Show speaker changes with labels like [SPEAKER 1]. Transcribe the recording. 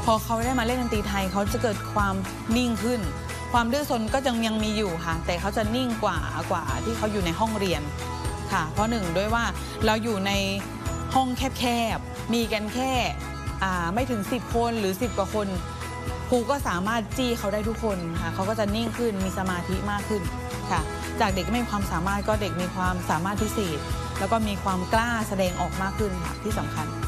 [SPEAKER 1] พอเขาได้มาเล่นดนตรีไทยเขาจะเกิดความนิ่งขึ้นความดื้อซนก็ยังมีอยู่ค่ะแต่เขาจะนิ่งกว่าที่เขาอยู่ในห้องเรียนค่ะเพราะหนึ่งด้วยว่าเราอยู่ในห้องแคบๆมีกันแค่ไม่ถึง10 คนหรือ10 กว่าคนครูก็สามารถจี้เขาได้ทุกคนค่ะเขาก็จะนิ่งขึ้นมีสมาธิมากขึ้นค่ะจากเด็กไม่มีความสามารถก็เด็กมีความสามารถพิเศษแล้วก็มีความกล้าแสดงออกมากขึ้นค่ะที่สำคัญ